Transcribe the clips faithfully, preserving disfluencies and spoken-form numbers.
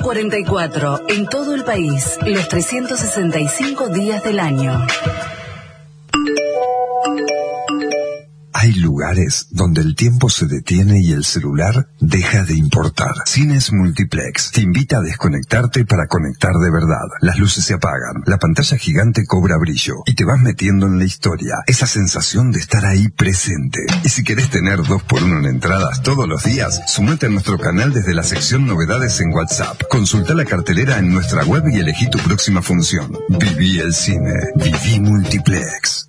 cuarenta y cuatro, en todo el país, los trescientos sesenta y cinco días del año. Hay lugares donde el tiempo se detiene y el celular deja de importar. Cines Multiplex te invita a desconectarte para conectar de verdad. Las luces se apagan, la pantalla gigante cobra brillo y te vas metiendo en la historia. Esa sensación de estar ahí presente. Y si querés tener dos por uno en entradas todos los días, sumate a nuestro canal desde la sección Novedades en WhatsApp. Consulta la cartelera en nuestra web y elegí tu próxima función. Viví el cine. Viví Multiplex.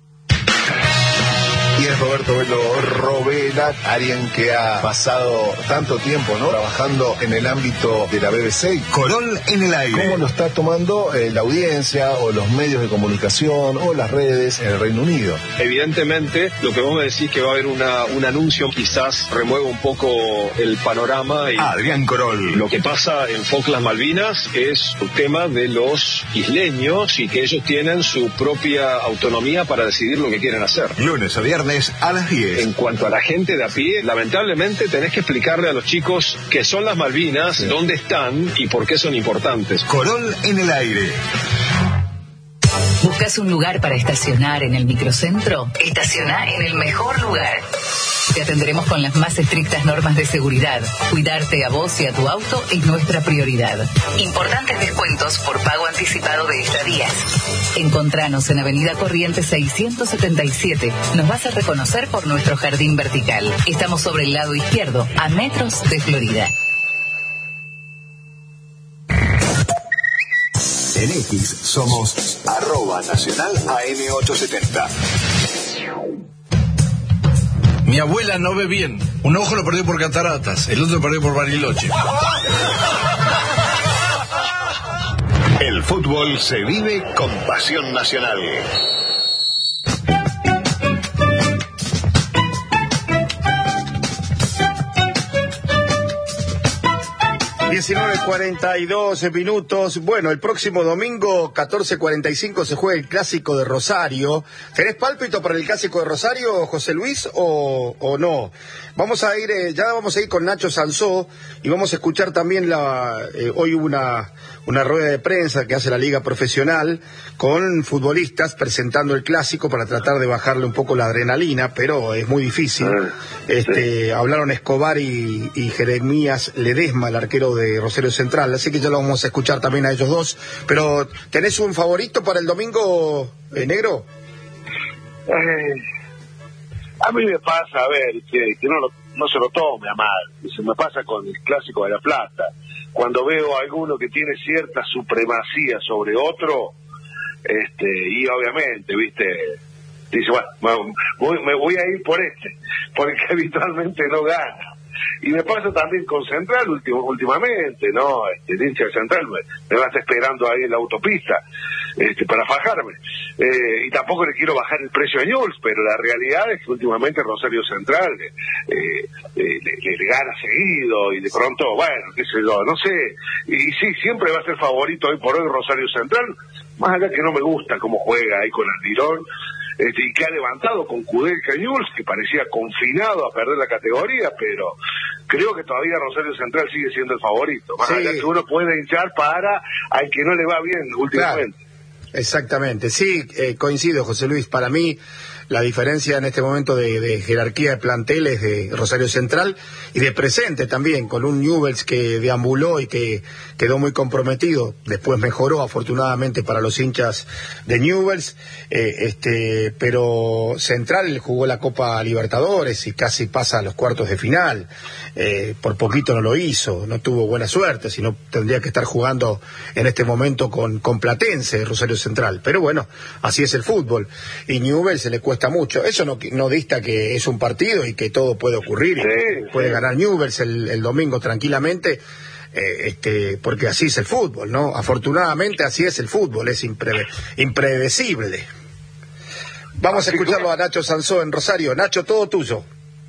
Y es Roberto Velo Robela, alguien que ha pasado tanto tiempo, ¿no?, trabajando en el ámbito de la B B C. Corol en el aire. ¿Cómo lo está tomando eh, la audiencia o los medios de comunicación o las redes en el Reino Unido? Evidentemente, lo que vos me decís que va a haber una, un anuncio quizás remueva un poco el panorama. Y Adrián Corol. Lo que pasa en Falkland Malvinas es un tema de los isleños y que ellos tienen su propia autonomía para decidir lo que quieren hacer. Lunes a viernes a las diez. En cuanto a la gente de a pie, lamentablemente tenés que explicarle a los chicos qué son las Malvinas, sí, dónde están y por qué son importantes. Corol en el aire. ¿Buscas un lugar para estacionar en el microcentro? Estaciona en el mejor lugar. Te atenderemos con las más estrictas normas de seguridad. Cuidarte a vos y a tu auto es nuestra prioridad. Importantes descuentos por pago anticipado de estadías. Encontranos en Avenida Corrientes seiscientos setenta y siete. Nos vas a reconocer por nuestro jardín vertical. Estamos sobre el lado izquierdo, a metros de Florida. En X somos arroba nacional A M ochocientos setenta. Mi abuela no ve bien. Un ojo lo perdió por cataratas, el otro lo perdió por Bariloche. El fútbol se vive con pasión nacional. diecinueve cuarenta y dos minutos. Bueno, el próximo domingo, catorce cuarenta y cinco, se juega el Clásico de Rosario. ¿Tenés pálpito para el Clásico de Rosario, José Luis, o, o no? Vamos a ir, eh, ya vamos a ir con Nacho Sansó y vamos a escuchar también la, eh, hoy hubo una, una rueda de prensa que hace la Liga Profesional con futbolistas presentando el Clásico para tratar de bajarle un poco la adrenalina, pero es muy difícil. Este, hablaron Escobar y, y Jeremías Ledesma, el arquero de Rosario Central, así que ya lo vamos a escuchar también a ellos dos. Pero, ¿tenés un favorito para el domingo, eh, negro? Eh, a mí me pasa, a ver, que, que no, lo, no se lo tome a mal. Se me pasa con el Clásico de La Plata. Cuando veo a alguno que tiene cierta supremacía sobre otro, este, y obviamente, viste, dice, bueno, voy, me voy a ir por este, porque habitualmente no gana. Y me pasa también con Central último, últimamente, ¿no? Este, el hincha de Central me, me va a estar esperando ahí en la autopista este, para fajarme. Eh, y tampoco le quiero bajar el precio a Newell's, pero la realidad es que últimamente Rosario Central eh, eh, le, le, le gana seguido y de pronto, bueno, qué sé yo, no sé. Y sí, siempre va a ser favorito hoy por hoy Rosario Central, más allá que no me gusta cómo juega ahí con Almirón. Este, y que ha levantado con Kudelka Newell's, que parecía confinado a perder la categoría, pero creo que todavía Rosario Central sigue siendo el favorito. Más sí, allá que uno puede hinchar para al que no le va bien últimamente. Claro. Exactamente, sí, eh, coincido, José Luis. Para mí, la diferencia en este momento de, de jerarquía de planteles de Rosario Central y de presente también, con un Newell's que deambuló y que quedó muy comprometido, después mejoró afortunadamente para los hinchas de Newell's, eh, este, pero Central jugó la Copa Libertadores y casi pasa a los cuartos de final, eh, por poquito no lo hizo, no tuvo buena suerte, sino tendría que estar jugando en este momento con, con Platense, Rosario Central, pero bueno, así es el fútbol, y Newell's se le cuesta mucho. Eso no, no dista que es un partido y que todo puede ocurrir, y sí, puede sí. ganar Newell's el, el domingo tranquilamente, eh, este, porque así es el fútbol, ¿no? Afortunadamente así es el fútbol, es impre, impredecible. Vamos a escucharlo a Nacho Sansó en Rosario. Nacho, todo tuyo.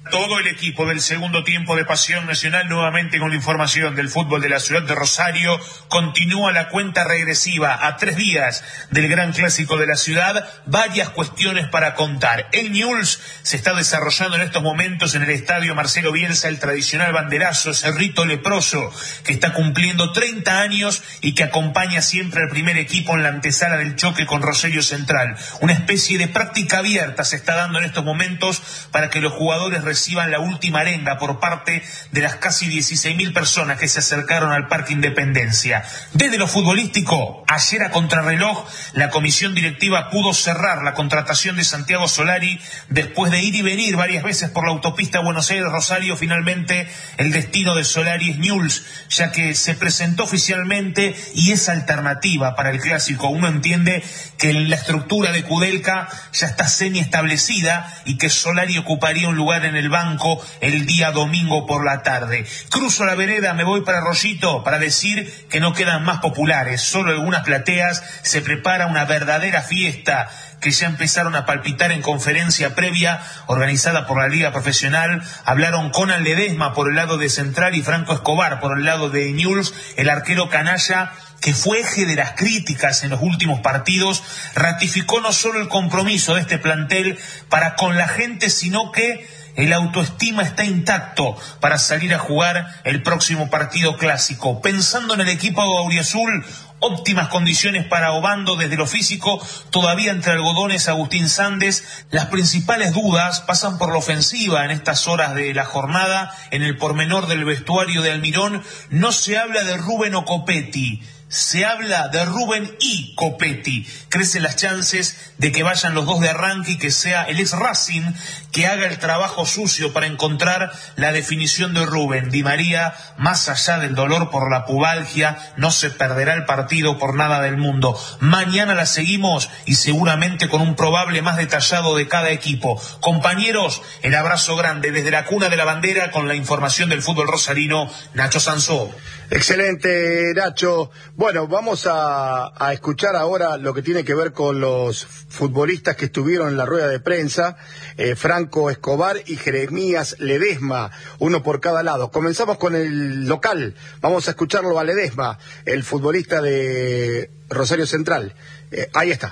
Todo el equipo del segundo tiempo de Pasión Nacional, nuevamente con la información del fútbol de la ciudad de Rosario. Continúa la cuenta regresiva a tres días del gran clásico de la ciudad. Varias cuestiones para contar. En Newell's se está desarrollando en estos momentos en el estadio Marcelo Bielsa el tradicional banderazo, ese rito leproso que está cumpliendo treinta años y que acompaña siempre al primer equipo en la antesala del choque con Rosario Central. Una especie de práctica abierta se está dando en estos momentos para que los jugadores reciban la última arenga por parte de las casi dieciséis mil personas que se acercaron al Parque Independencia. Desde lo futbolístico, ayer a contrarreloj, la comisión directiva pudo cerrar la contratación de Santiago Solari después de ir y venir varias veces por la autopista Buenos Aires-Rosario. Finalmente, el destino de Solari es Newell's, ya que se presentó oficialmente y es alternativa para el clásico. Uno entiende que la estructura de Kudelka ya está semi establecida y que Solari ocuparía un lugar en el banco el día domingo por la tarde. Cruzo la vereda, me voy para Rollito para decir que no quedan más populares, solo algunas plateas. Se prepara una verdadera fiesta que ya empezaron a palpitar en conferencia previa organizada por la Liga Profesional. Hablaron Conan Ledesma por el lado de Central y Franco Escobar por el lado de Newell's. El arquero canalla, que fue eje de las críticas en los últimos partidos, ratificó no solo el compromiso de este plantel para con la gente, sino que el autoestima está intacto para salir a jugar el próximo partido clásico. Pensando en el equipo auriazul, óptimas condiciones para Obando desde lo físico, todavía entre algodones Agustín Sandes. Las principales dudas pasan por la ofensiva en estas horas de la jornada. En el pormenor del vestuario de Almirón no se habla de Rubén o Copetti, se habla de Rubén y Copetti. Crecen las chances de que vayan los dos de arranque y que sea el ex Racing que haga el trabajo sucio para encontrar la definición de Rubén. Di María, más allá del dolor por la pubalgia, no se perderá el partido por nada del mundo. Mañana la seguimos y seguramente con un probable más detallado de cada equipo. Compañeros, el abrazo grande desde la cuna de la bandera con la información del fútbol rosarino, Nacho Sansó. Excelente, Nacho. Bueno, vamos a, a escuchar ahora lo que tiene que ver con los futbolistas que estuvieron en la rueda de prensa, eh, Franco Escobar y Jeremías Ledesma, uno por cada lado. Comenzamos con el local, vamos a escucharlo a Ledesma, el futbolista de Rosario Central. Eh, ahí está.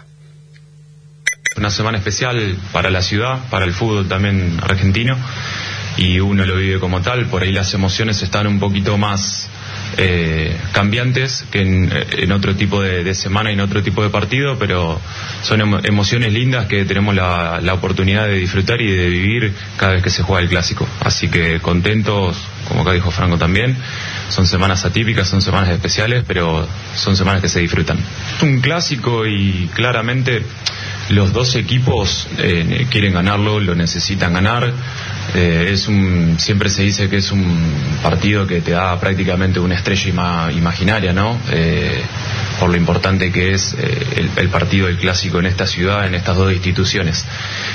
Una semana especial para la ciudad, para el fútbol también argentino, y uno lo vive como tal. Por ahí las emociones están un poquito más Eh, cambiantes que en, en otro tipo de, de semana y en otro tipo de partido, pero son emo, emociones lindas que tenemos la, la oportunidad de disfrutar y de vivir cada vez que se juega el clásico. Así que contentos, como acá dijo Franco también. Son semanas atípicas, son semanas especiales, pero son semanas que se disfrutan. Es un clásico y claramente los dos equipos eh, quieren ganarlo, lo necesitan ganar. Eh, es un, siempre se dice que es un partido que te da prácticamente una estrella ima, imaginaria, ¿no? Eh, por lo importante que es eh, el, el partido del clásico en esta ciudad, en estas dos instituciones.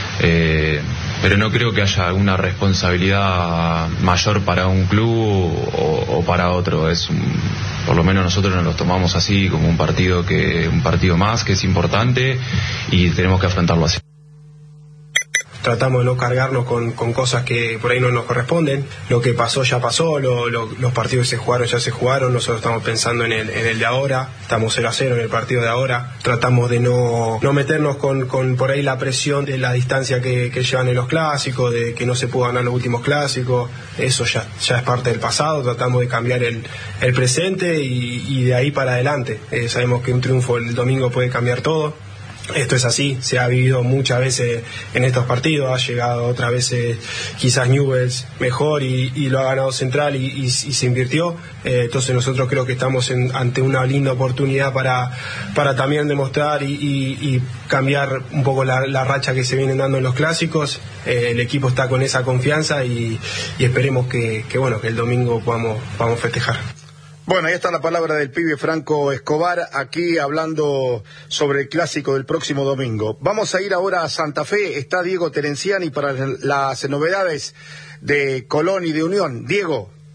Eh, pero no creo que haya alguna responsabilidad mayor para un club o, o para otro. Es un, por lo menos nosotros nos lo tomamos así, como un partido que un partido más que es importante y tenemos que afrontarlo así. Tratamos de no cargarnos con, con cosas que por ahí no nos corresponden. Lo que pasó ya pasó, lo, lo, los partidos que se jugaron ya se jugaron. Nosotros estamos pensando en el, en el de ahora, estamos cero a cero en el partido de ahora. Tratamos de no, no meternos con, con por ahí la presión de la distancia que, que llevan en los clásicos, de que no se pudo ganar los últimos clásicos. Eso ya, ya es parte del pasado. Tratamos de cambiar el, el presente y, y de ahí para adelante. Eh, sabemos que un triunfo el domingo puede cambiar todo. Esto es así, se ha vivido muchas veces en estos partidos, ha llegado otras veces quizás Newell's mejor y, y lo ha ganado Central y, y, y se invirtió. Eh, entonces nosotros creo que estamos en, ante una linda oportunidad para, para también demostrar y, y, y cambiar un poco la, la racha que se vienen dando en los clásicos. Eh, el equipo está con esa confianza y, y esperemos que, que, bueno, que el domingo podamos, podamos festejar. Bueno, ahí está la palabra del pibe Franco Escobar, aquí hablando sobre el clásico del próximo domingo. Vamos a ir ahora a Santa Fe, está Diego Terenciani para las novedades de Colón y de Unión. Diego.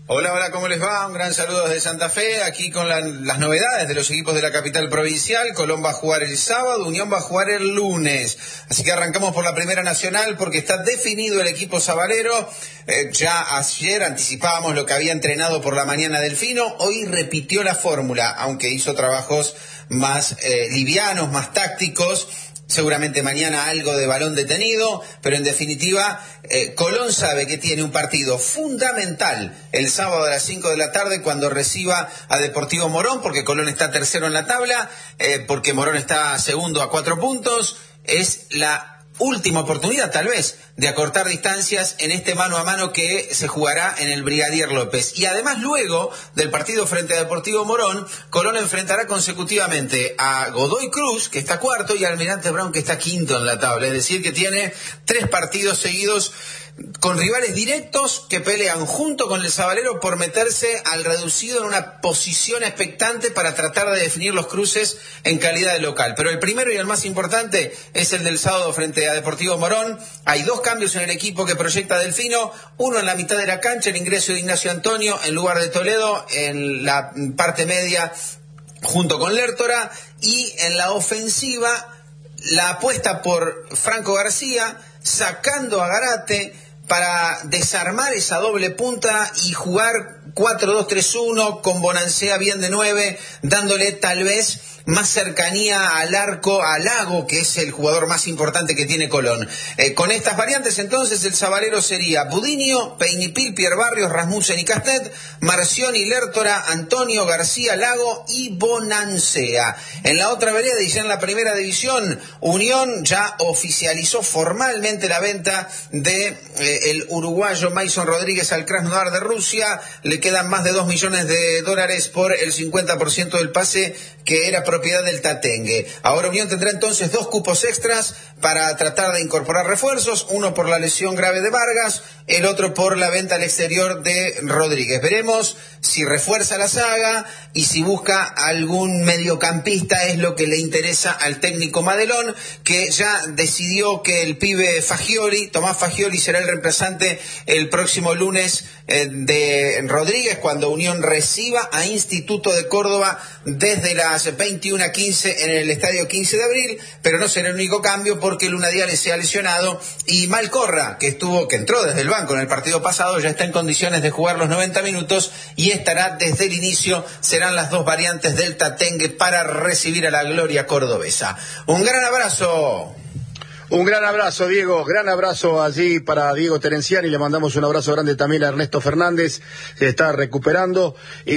Hola, hola, ¿cómo les va? Un gran saludo desde Santa Fe, aquí con la, las novedades de los equipos de la capital provincial. Colón va a jugar el sábado, Unión va a jugar el lunes. Así que arrancamos por la Primera Nacional porque está definido el equipo sabalero. Eh, ya ayer anticipábamos lo que había entrenado por la mañana Delfino. Hoy repitió la fórmula, aunque hizo trabajos más eh, livianos, más tácticos. Seguramente mañana algo de balón detenido, pero en definitiva eh, Colón sabe que tiene un partido fundamental el sábado a las cinco de la tarde cuando reciba a Deportivo Morón, porque Colón está tercero en la tabla, eh, porque Morón está segundo a cuatro puntos. Es la última oportunidad tal vez de acortar distancias en este mano a mano que se jugará en el Brigadier López. Y además luego del partido frente a Deportivo Morón, Colón enfrentará consecutivamente a Godoy Cruz, que está cuarto, y a Almirante Brown, que está quinto en la tabla. Es decir, que tiene tres partidos seguidos con rivales directos que pelean junto con el sabalero por meterse al reducido en una posición expectante para tratar de definir los cruces en calidad de local. Pero el primero y el más importante es el del sábado frente a Deportivo Morón. Hay dos cambios en el equipo que proyecta Delfino, uno en la mitad de la cancha, el ingreso de Ignacio Antonio en lugar de Toledo en la parte media junto con Lertora, y en la ofensiva la apuesta por Franco García sacando a Garate para desarmar esa doble punta y jugar cuatro dos tres uno con Bonancea bien de nueve, dándole tal vez más cercanía al arco, a Lago, que es el jugador más importante que tiene Colón. Eh, con estas variantes, entonces, el sabalero sería Budinio, Peinipil, Pierre Barrios, Rasmussen y Castet, Marcioni, Lertora, Antonio, García, Lago y Bonancea. En la otra vereda, y ya en la primera división, Unión ya oficializó formalmente la venta de eh, el uruguayo Mason Rodríguez al Krasnodar de Rusia. Le quedan más de dos millones de dólares por el cincuenta por ciento del pase que era propiedad del Tatengue. Ahora Unión tendrá entonces dos cupos extras para tratar de incorporar refuerzos, uno por la lesión grave de Vargas, el otro por la venta al exterior de Rodríguez. Veremos si refuerza la saga y si busca algún mediocampista, es lo que le interesa al técnico Madelón, que ya decidió que el pibe Fagioli, Tomás Fagioli, será el reemplazante el próximo lunes eh, de Rodríguez, cuando Unión reciba a Instituto de Córdoba desde las veintiuna a quince en el Estadio quince de abril, pero no será el único cambio porque Luna Diales se ha lesionado y Malcorra, que estuvo, que entró desde el banco en el partido pasado, ya está en condiciones de jugar los noventa minutos y estará desde el inicio. Serán las dos variantes del Tatengue para recibir a la gloria cordobesa. Un gran abrazo. Un gran abrazo, Diego, gran abrazo allí para Diego Terenciani, le mandamos un abrazo grande también a Ernesto Fernández, se está recuperando,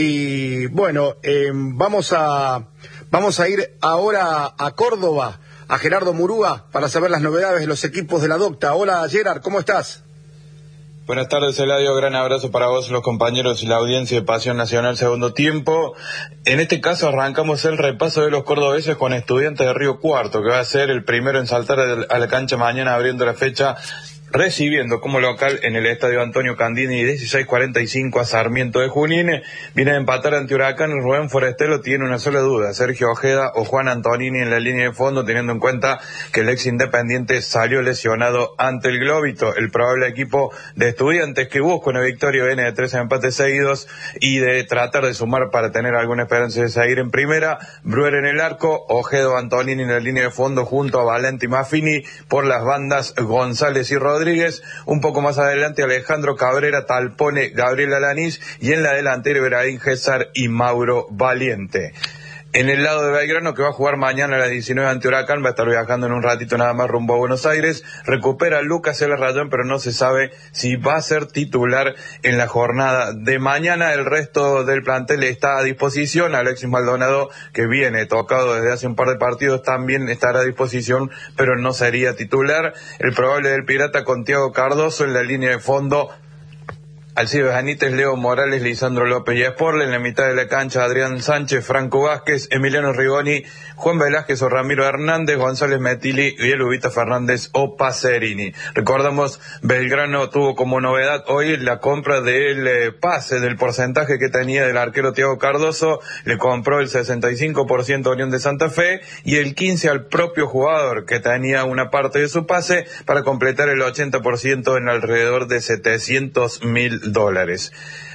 y bueno, eh, vamos a vamos a ir ahora a Córdoba, a Gerardo Murúa, para saber las novedades de los equipos de la Docta. Hola, Gerard, ¿cómo estás? Buenas tardes, Eladio, gran abrazo para vos, los compañeros y la audiencia de Pasión Nacional Segundo Tiempo. En este caso arrancamos el repaso de los cordobeses con Estudiantes de Río Cuarto, que va a ser el primero en saltar a la cancha mañana abriendo la fecha, recibiendo como local en el estadio Antonio Candini dieciséis cuarenta y cinco a Sarmiento de Junín. Viene a empatar ante Huracán. El Rubén Forestelo tiene una sola duda: Sergio Ojeda o Juan Antonini en la línea de fondo, teniendo en cuenta que el ex Independiente salió lesionado ante el Globito. El probable equipo de Estudiantes, que busca una victoria, viene de tres empates seguidos y de tratar de sumar para tener alguna esperanza de seguir en primera. Bruer en el arco, Ojeda o Antonini en la línea de fondo junto a Valenti y Maffini, por las bandas González y Rodríguez. Rodríguez, un poco más adelante Alejandro Cabrera, Talpone, Gabriel Alanís, y en la delantera Ibrahim César y Mauro Valiente. En el lado de Belgrano, que va a jugar mañana a las diecinueve ante Huracán, va a estar viajando en un ratito nada más rumbo a Buenos Aires. Recupera a Lucas El Rayón, pero no se sabe si va a ser titular en la jornada de mañana. El resto del plantel está a disposición. Alexis Maldonado, que viene tocado desde hace un par de partidos, también estará a disposición, pero no sería titular. El probable del Pirata con Thiago Cardoso en la línea de fondo. Alcides Benítez, Leo Morales, Lisandro López y Esporle. En la mitad de la cancha, Adrián Sánchez, Franco Vázquez, Emiliano Rigoni, Juan Velázquez o Ramiro Hernández, González Metilli y el Ubita Fernández o Pacerini. Recordamos, Belgrano tuvo como novedad hoy la compra del eh, pase, del porcentaje que tenía del arquero Thiago Cardoso. Le compró el sesenta y cinco por ciento a Unión de Santa Fe y el quince por ciento al propio jugador, que tenía una parte de su pase, para completar el ochenta por ciento en alrededor de setecientos mil dólares.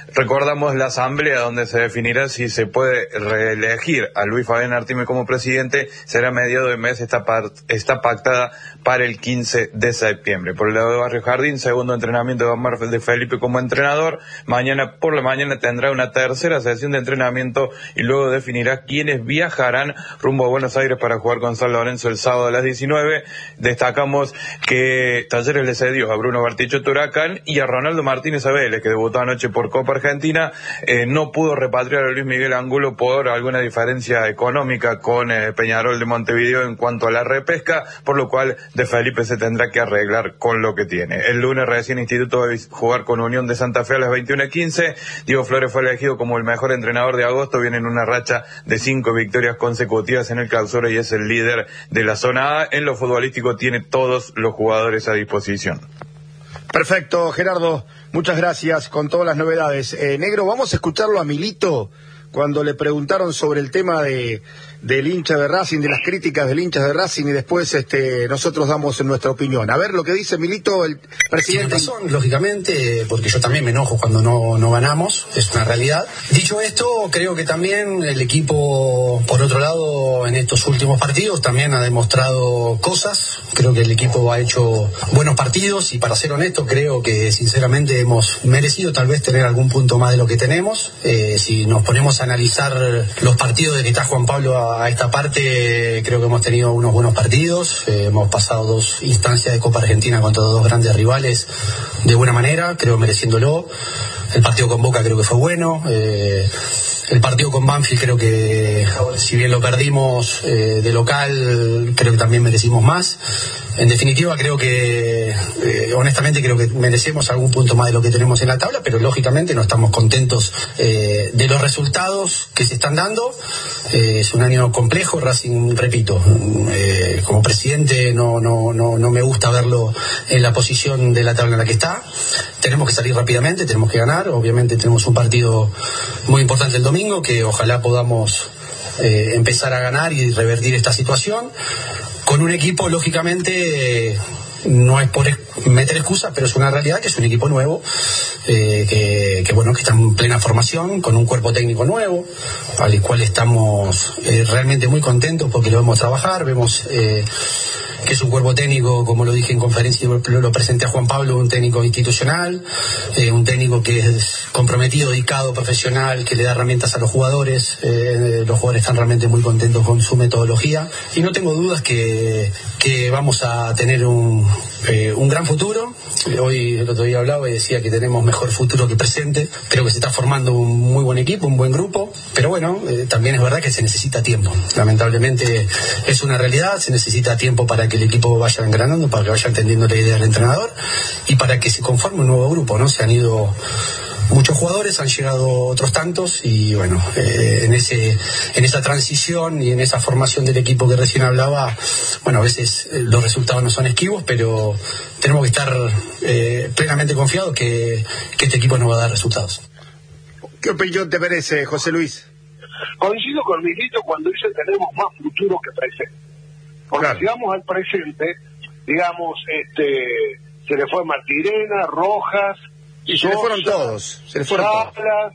Recordamos la asamblea donde se definirá si se puede reelegir a Luis Fabián Artime como presidente, será a mediados de mes, está, está pactada para el quince de septiembre. Por el lado de Barrio Jardín, segundo entrenamiento de Omar de Felipe como entrenador, mañana por la mañana tendrá una tercera sesión de entrenamiento y luego definirá quiénes viajarán rumbo a Buenos Aires para jugar con San Lorenzo el sábado a las diecinueve. Destacamos que Talleres le cedió a Bruno Bartichotto Huracán y a Ronaldo Martínez Vélez, que debutó anoche por Copa Argentina. Eh, no pudo repatriar a Luis Miguel Angulo por alguna diferencia económica con eh, Peñarol de Montevideo en cuanto a la repesca, por lo cual De Felipe se tendrá que arreglar con lo que tiene. El lunes recién Instituto va a jugar con Unión de Santa Fe a las veintiuna quince. Diego Flores fue elegido como el mejor entrenador de agosto, viene en una racha de cinco victorias consecutivas en el Clausura y es el líder de la zona A. En lo futbolístico tiene todos los jugadores a disposición. Perfecto, Gerardo, muchas gracias con todas las novedades. Eh, Negro, vamos a escucharlo a Milito cuando le preguntaron sobre el tema de del hincha de Racing, de las críticas del hincha de Racing, y después este nosotros damos nuestra opinión. A ver lo que dice Milito, el presidente. Tiene razón, lógicamente, porque yo también me enojo cuando no, no ganamos, es una realidad. Dicho esto, creo que también el equipo, por otro lado, en estos últimos partidos también ha demostrado cosas. Creo que el equipo ha hecho buenos partidos y, para ser honesto, creo que sinceramente hemos merecido tal vez tener algún punto más de lo que tenemos. Eh, si nos ponemos a analizar los partidos de que está Juan Pablo a a esta parte, creo que hemos tenido unos buenos partidos, eh, hemos pasado dos instancias de Copa Argentina contra dos grandes rivales de buena manera, creo mereciéndolo. El partido con Boca creo que fue bueno, eh, el partido con Banfield creo que, si bien lo perdimos eh, de local, creo que también merecimos más. En definitiva, creo que, eh, honestamente, creo que merecemos algún punto más de lo que tenemos en la tabla, pero lógicamente no estamos contentos eh, de los resultados que se están dando. Eh, es un año complejo, Racing, repito, eh, como presidente no, no, no, no me gusta verlo en la posición de la tabla en la que está. Tenemos que salir rápidamente, tenemos que ganar. Obviamente tenemos un partido muy importante el domingo, que ojalá podamos eh, empezar a ganar y revertir esta situación. Con un equipo, lógicamente, eh, no es por meter excusas, pero es una realidad que es un equipo nuevo, eh, que, que bueno, que está en plena formación, con un cuerpo técnico nuevo, al cual estamos eh, realmente muy contentos porque lo vemos trabajar, vemos eh, que es un cuerpo técnico, como lo dije en conferencia, lo, lo presenté a Juan Pablo, un técnico institucional, eh, un técnico que es comprometido, dedicado, profesional, que le da herramientas a los jugadores. Eh, los jugadores están realmente muy contentos con su metodología y no tengo dudas que, que vamos a tener un, eh, un gran futuro. Hoy, el otro día hablaba y decía que tenemos mejor futuro que presente. Creo que se está formando un muy buen equipo, un buen grupo, pero bueno, eh, también es verdad que se necesita tiempo. Lamentablemente es una realidad, se necesita tiempo para que el equipo vaya engranando, para que vaya entendiendo la idea del entrenador y para que se conforme un nuevo grupo, ¿no? Se han ido muchos jugadores, han llegado otros tantos y bueno, eh, en ese en esa transición y en esa formación del equipo que recién hablaba, bueno, a veces eh, los resultados no son esquivos, pero tenemos que estar eh, plenamente confiados que, que este equipo nos va a dar resultados. ¿Qué opinión te merece, José Luis? Coincido con Milito cuando dice tenemos más futuro que presente. Porque claro, si vamos al presente, digamos, este se le fue Martirena, Rojas, y se Sosa, le fueron todos, se le fueron Salas, todos.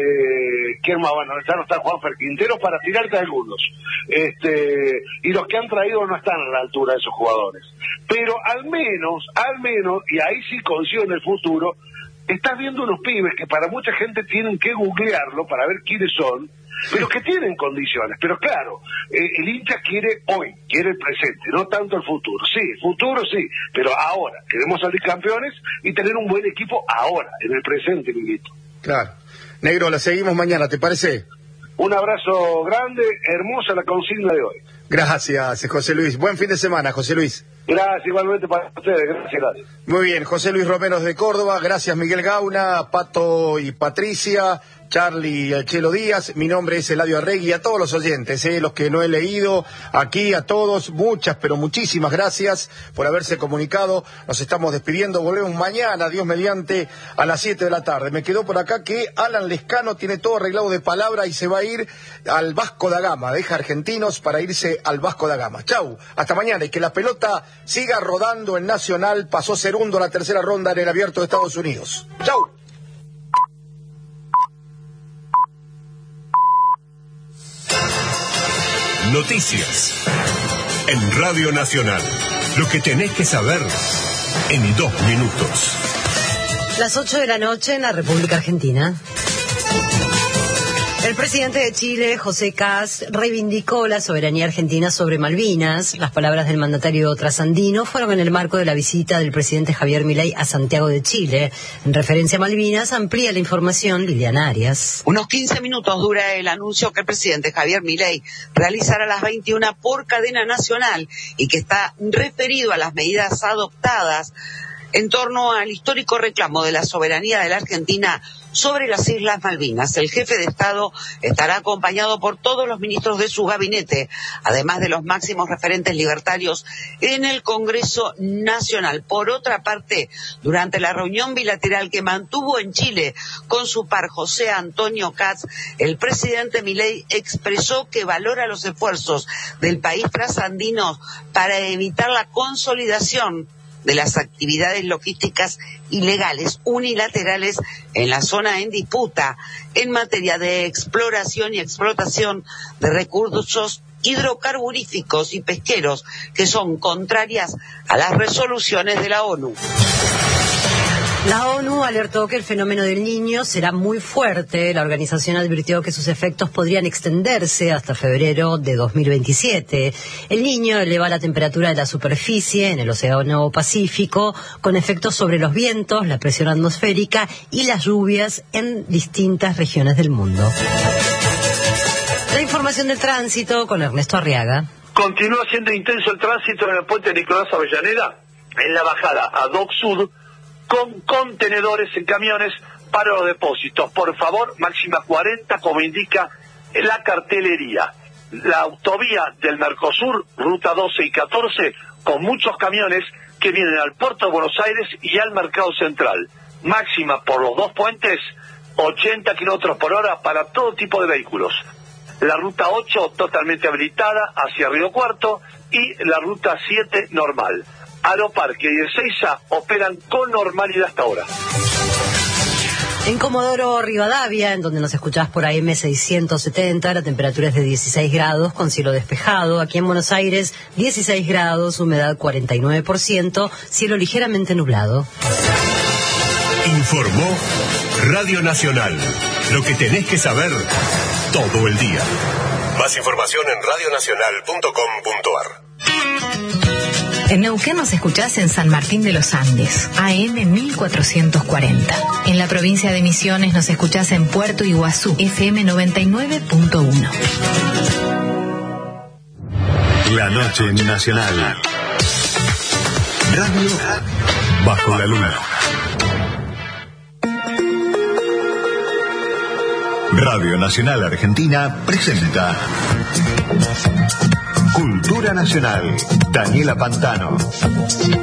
Eh, ¿quién más? Bueno, ya no está Juanfer Quintero, para tirarte algunos. Este, y los que han traído no están a la altura de esos jugadores. Pero al menos, al menos, y ahí sí coincido en el futuro, estás viendo unos pibes que para mucha gente tienen que googlearlo para ver quiénes son, pero que tienen condiciones. Pero claro, eh, el hincha quiere hoy, quiere el presente, no tanto el futuro. Sí, futuro sí, pero ahora queremos salir campeones y tener un buen equipo ahora, en el presente, Miguelito. Claro. Negro, la seguimos mañana, ¿te parece? Un abrazo grande, hermosa la consigna de hoy. Gracias, José Luis. Buen fin de semana, José Luis. Gracias, igualmente para ustedes. Gracias, gracias. Muy bien, José Luis Romeros de Córdoba. Gracias, Miguel Gauna, Pato y Patricia, Charlie y el Chelo Díaz. Mi nombre es Eladio Arregui. A todos los oyentes, eh, los que no he leído aquí, a todos, muchas, pero muchísimas gracias por haberse comunicado. Nos estamos despidiendo. Volvemos mañana, Dios mediante, a las siete de la tarde. Me quedó por acá que Alan Lescano tiene todo arreglado de palabra y se va a ir al Vasco da Gama. Deja Argentinos para irse al Vasco da Gama. Chau, hasta mañana y que la pelota siga rodando en Nacional. Pasó segundo la tercera ronda en el Abierto de Estados Unidos. Chau. Noticias. En Radio Nacional. Lo que tenés que saber en dos minutos. Las ocho de la noche en la República Argentina. El presidente de Chile, José Kast, reivindicó la soberanía argentina sobre Malvinas. Las palabras del mandatario trasandino fueron en el marco de la visita del presidente Javier Milei a Santiago de Chile. En referencia a Malvinas, amplía la información Liliana Arias. Unos quince minutos dura el anuncio que el presidente Javier Milei realizará a las veintiuna por cadena nacional y que está referido a las medidas adoptadas en torno al histórico reclamo de la soberanía de la Argentina sobre las Islas Malvinas. El jefe de Estado estará acompañado por todos los ministros de su gabinete, además de los máximos referentes libertarios en el Congreso Nacional. Por otra parte, durante la reunión bilateral que mantuvo en Chile con su par José Antonio Kast, el presidente Milei expresó que valora los esfuerzos del país trasandino para evitar la consolidación de las actividades logísticas ilegales unilaterales en la zona en disputa en materia de exploración y explotación de recursos hidrocarburíficos y pesqueros que son contrarias a las resoluciones de la ONU. La ONU alertó que el fenómeno del Niño será muy fuerte. La organización advirtió que sus efectos podrían extenderse hasta febrero de dos mil veintisiete. El Niño eleva la temperatura de la superficie en el Océano Pacífico, con efectos sobre los vientos, la presión atmosférica y las lluvias en distintas regiones del mundo. La información del tránsito con Ernesto Arriaga. Continúa siendo intenso el tránsito en el puente Nicolás Avellaneda, en la bajada a Dock Sud, con contenedores en camiones para los depósitos. Por favor, máxima cuarenta, como indica la cartelería. La autovía del Mercosur, ruta doce y catorce, con muchos camiones que vienen al puerto de Buenos Aires y al mercado central. Máxima por los dos puentes, ochenta kilómetros por hora para todo tipo de vehículos. La ruta ocho totalmente habilitada hacia Río Cuarto y la ruta siete normal. Aeroparque y Ezeiza operan con normalidad hasta ahora. En Comodoro Rivadavia, en donde nos escuchás por A M seiscientos setenta, la temperatura es de dieciséis grados con cielo despejado. Aquí en Buenos Aires, dieciséis grados, humedad cuarenta y nueve por ciento, cielo ligeramente nublado. Informó Radio Nacional. Lo que tenés que saber todo el día. Más información en radio nacional punto com punto a r. En Neuquén nos escuchás en San Martín de los Andes, A M mil cuatrocientos cuarenta. En la provincia de Misiones nos escuchás en Puerto Iguazú, F M noventa y nueve punto uno. La noche nacional. Radio bajo la luna. Radio Nacional Argentina presenta Cultura Nacional. Daniela Pantano.